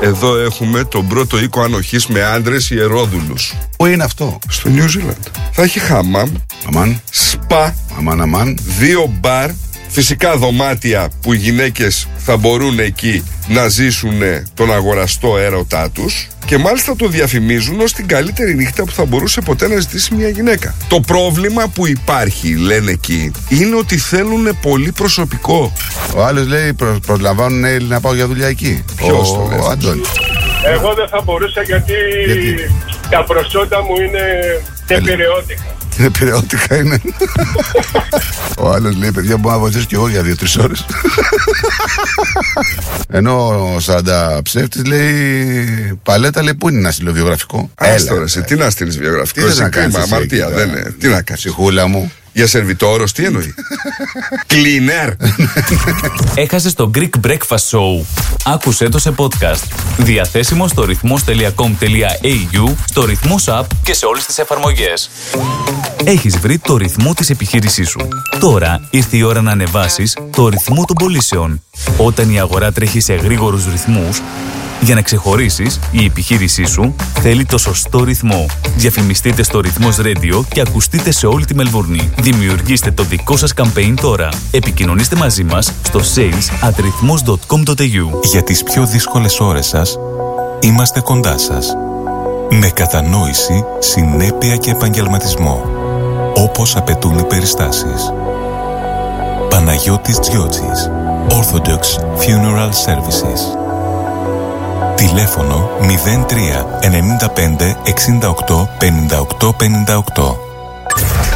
Εδώ έχουμε τον πρώτο οίκο ανοχής με άντρες ιερόδουλους. Πού είναι αυτό? Στο New Zealand. Θα έχει χαμάμ, σπα, 2 μπαρ, φυσικά δωμάτια που οι γυναίκες θα μπορούν εκεί να ζήσουν τον αγοραστό έρωτά τους και μάλιστα το διαφημίζουν ως την καλύτερη νύχτα που θα μπορούσε ποτέ να ζητήσει μια γυναίκα. Το πρόβλημα που υπάρχει, λένε εκεί, είναι ότι θέλουν πολύ προσωπικό. Ο άλλος λέει προσλαμβάνουν Έλληνα να πάω για δουλειά εκεί. Ποιος το λέει? Ο Αντώνης. Εγώ δεν θα μπορούσα γιατί τα προσόντα μου είναι επηρεώτικα. Επηρεώτικα είναι. Ο άλλος λέει, παιδιά, μπορώ να βοηθήσω κι εγώ για 2-3 ώρες. Ενώ ο Σάντα ψεύτης λέει, Παλέτα, λέει, πού είναι να στείλω βιογραφικό? Έλα, τι να στείλεις βιογραφικό? Τι να κάνεις? Αμαρτία, δεν είναι. Τι να κάνεις? Ψυχούλα μου. Για σερβιτόρος, τι εννοεί? Κλίνερ. Έχασες το Greek Breakfast Show. Άκουσέ το σε podcast. Διαθέσιμο στο ρυθμός.com.au, στο Ρυθμός App και σε όλες τις εφαρμογές. Έχεις βρει το ρυθμό της επιχείρησής σου. Τώρα ήρθε η ώρα να ανεβάσεις το ρυθμό των πωλήσεων. Όταν η αγορά τρέχει σε γρήγορους ρυθμούς, για να ξεχωρίσεις, η επιχείρησή σου θέλει το σωστό ρυθμό. Διαφημιστείτε στο Ρυθμός Radio και ακουστείτε σε όλη τη Μελβούρνη. Δημιουργήστε το δικό σας campaign τώρα. Επικοινωνήστε μαζί μας στο sales@rythmos.com.au. Για τις πιο δύσκολες ώρες σας, είμαστε κοντά σας. Με κατανόηση, συνέπεια και επαγγελματισμό, όπως απαιτούν οι περιστάσεις. Παναγιώτης Τζιότσης, Orthodox Funeral Services. Τηλέφωνο 03 95 68 58 58.